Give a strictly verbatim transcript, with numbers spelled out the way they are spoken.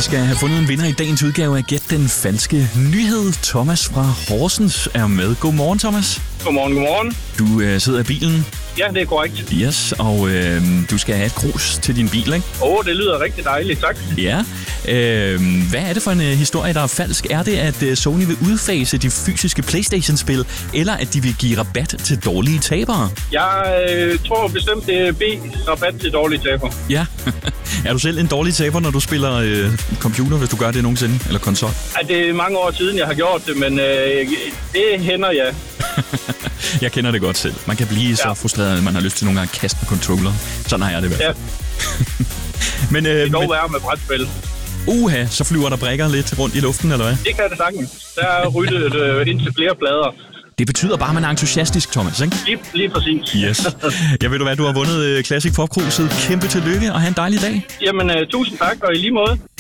Vi skal have fundet en vinder i dagens udgave af Gæt den falske nyhed. Thomas fra Horsens er med. Godmorgen, Thomas. Godmorgen, godmorgen. Du øh, sidder i bilen. Ja, det er korrekt. Yes, og øh, du skal have et krus til din bil, ikke? Åh, oh, det lyder rigtig dejligt, tak. Ja. Øh, hvad er det for en øh, historie, der er falsk? Er det, at øh, Sony vil udfase de fysiske PlayStation-spil, eller at de vil give rabat til dårlige tabere? Jeg øh, tror bestemt, det er B, rabat til dårlige tabere. Ja. Er du selv en dårlig taber, når du spiller øh, computer, hvis du gør det nogensinde? Eller konsol? Ej, det er mange år siden, jeg har gjort det, men øh, det hænder, ja. Jeg kender det godt selv. Man kan blive ja. så frustreret, at man har lyst til nogle gange at kaste med controller. Sådan har jeg det i hvert fald. Ja. men, øh, det kan dog men... være med brætspil. Uha, så flyver der brækker lidt rundt i luften, eller hvad? Det kan det sagtens. Der er ryddet øh, ind til flere plader. Det betyder bare, at man er entusiastisk, Thomas, ikke? Lige, lige præcis. Yes. Jeg ved du hvad, du har vundet Classic Pop Cruiset. Kæmpe tillykke, og have en dejlig dag. Jamen, øh, tusind tak, og i lige måde.